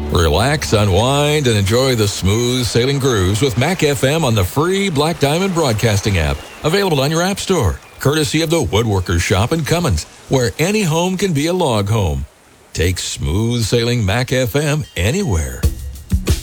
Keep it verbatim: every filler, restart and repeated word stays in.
Relax, unwind, and enjoy the smooth sailing grooves with Mac F M on the free Black Diamond Broadcasting app. Available on your app store, courtesy of the Woodworkers Shop in Cummins, where any home can be a log home. Take smooth sailing Mac F M anywhere.